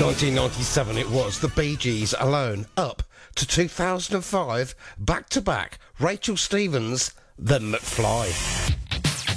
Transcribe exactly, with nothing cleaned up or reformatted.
nineteen ninety-seven it was, the Bee Gees alone. Up to two thousand five, back to back, Rachel Stevens, then McFly.